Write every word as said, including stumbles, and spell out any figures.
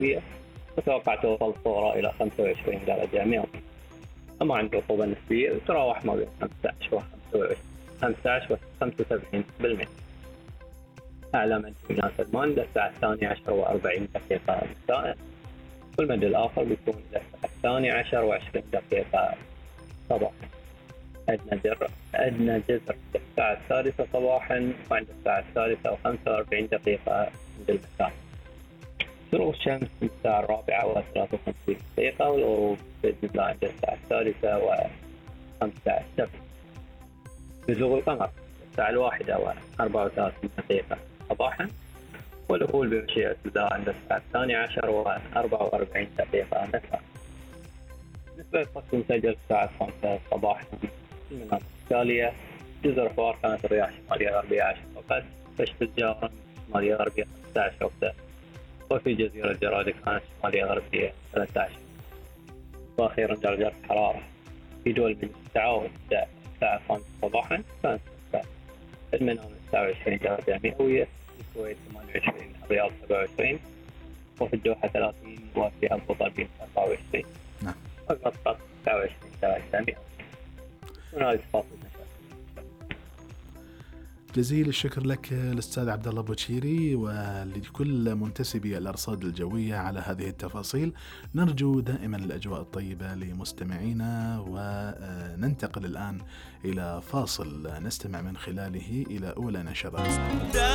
نسبية، وتوقع توصل الصورة إلى خمسة وعشرين درجة مئوية. أما عند الرطوبة النسبية تتراوح ما بين خمسة عشر و خمسة وسبعين بالمئة. أعلى مد يناسب الماء الساعة الثانية عشر وأربعين دقيقة مساء، والمد الآخر بيكون إلى الساعة الثانية عشر وعشرين دقيقة صباحا. أدنى جزر أدنى جزر الساعة السادسة صباحا، وعند الساعة الثالثة وخمسة وأربعين دقيقة عند المساء. شروق الشمس من الساعة الرابعة وثلاثة وخمسين دقيقة، والغروب بإذن الله عند الساعة الثالثة وخمسة عشر. بزوغ القمر الساعة الواحدة وأربعة وثلاثين دقيقة صباحا، والدخول بمشيئة الله عند الساعة الثانية عشر وأربعة وأربعين دقيقة مساء. بالنسبة للطقس المسجل الساعة الخامسة صباحا في المناطق التالية: جزر فار كانت الرياح شمالية غربية عشرة وقت، فشت الجارة شمالية غربية خمسة عشر وقت، وفي جزيرة جرادة كانت شمالية غربية ثلاثة عشر. وأخيرا درجات الحرارة في دول من التعاون الساعة الخامسة صباحا كانت المنام تسعة وعشرين درجة مئوية، الكويت ثمانية وعشرين، الرياض سبعة وعشرين، وفي الدوحة ثلاثين، وفي أبو ظبي أربعة وعشرين، نعم، ومسقط تسعة وعشرين درجة مئوية. وهذه تفاصيل النشاط. جزيل الشكر لك الأستاذ عبد الله بوشيري، ولكل منتسبي الأرصاد الجوية على هذه التفاصيل. نرجو دائما الأجواء الطيبة لمستمعينا، وننتقل الآن إلى فاصل نستمع من خلاله إلى أولى نشرات.